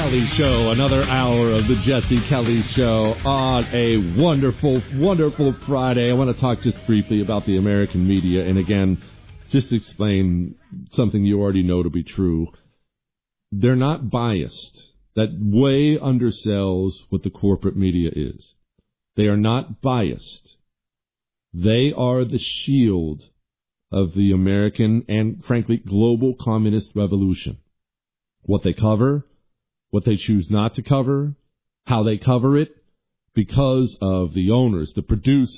Kelly Show, another hour of the Jesse Kelly Show on a wonderful, wonderful Friday. I want to talk just briefly about the American media, and again, just explain something you already know to be true. They're not biased. That way undersells what the corporate media is. They are not biased. They are the shield of the American and, frankly, global communist revolution. What they cover, what they choose not to cover, how they cover it, because of the owners, the producers,